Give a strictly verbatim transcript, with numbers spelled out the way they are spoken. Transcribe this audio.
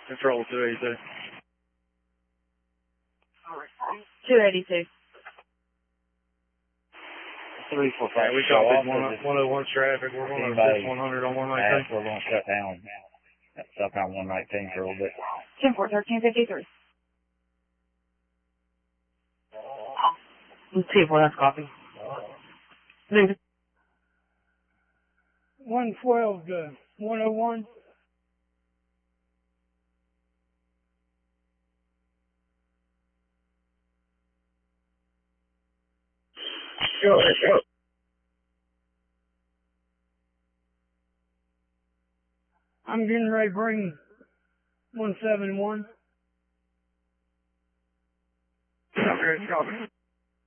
Control two eighty-two. two eighty-two. Three four five. Yeah, we copied one oh one's traffic. We're going to fix one hundred on one nineteen. We're going to shut down. Shut down one nineteen for a little bit. ten four thirteen fifty-three. T four, that's copy. Move it. one twelve to one oh one. Go ahead, go. I'm getting ready to bring one seven one. Okay, copy.